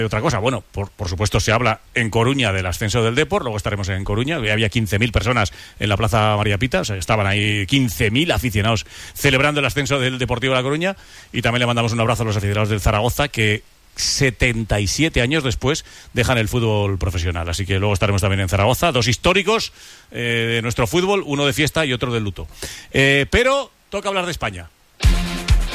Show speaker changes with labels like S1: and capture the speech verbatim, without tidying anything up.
S1: otra cosa, bueno, por, por supuesto se habla en Coruña del ascenso del Depor, luego estaremos en Coruña, había quince mil personas en la Plaza María Pita, o sea, estaban ahí quince mil aficionados celebrando el ascenso del Deportivo de La Coruña, y también le mandamos un abrazo a los aficionados del Zaragoza, que setenta y siete años después dejan el fútbol profesional, así que luego estaremos también en Zaragoza, dos históricos eh, de nuestro fútbol, uno de fiesta y otro de luto. Eh, pero toca hablar de España.